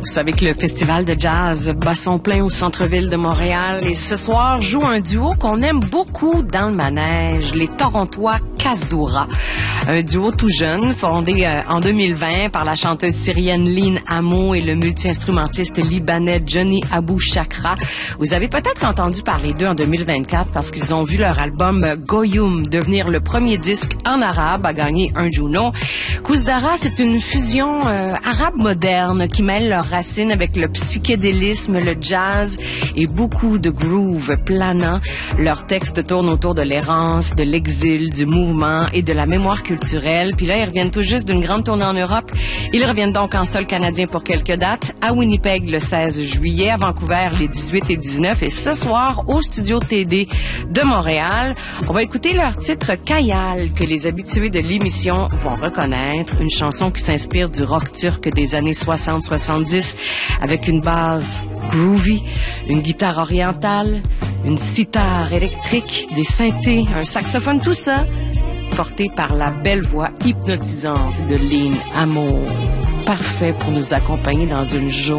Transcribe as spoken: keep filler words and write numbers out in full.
Vous savez que le festival de jazz bat son plein au centre-ville de Montréal et ce soir joue un duo qu'on aime beaucoup dans le manège, les Torontois Kasdoura. Un duo tout jeune, fondé euh, en deux mille vingt par la chanteuse syrienne Lynn Amo et le multi-instrumentiste libanais Johnny Abou Chakra. Vous avez peut-être entendu parler d'eux en deux mille vingt-quatre parce qu'ils ont vu leur album Goyum devenir le premier disque en arabe à gagner un Juno. Kasdoura, c'est une fusion euh, arabe moderne qui mêle leurs racines avec le psychédélisme, le jazz et beaucoup de groove planant. Leurs textes tournent autour de l'errance, de l'exil, du mouvement et de la mémoire culturelle. Puis là, ils reviennent tout juste d'une grande tournée en Europe. Ils reviennent donc en sol canadien pour quelques dates, à Winnipeg le seize juillet, à Vancouver les dix-huit et dix-neuf et ce soir au Studio T D de Montréal. On va écouter leur titre Kayal que les habitués de l'émission vont reconnaître, une chanson qui s'inspire du rock turc des années soixante soixante-dix avec une base groovy, une guitare orientale, une sitar électrique, des synthés, un saxophone, tout ça porté par la belle voix hypnotisante de Lynn Amo. Parfait pour nous accompagner dans une journée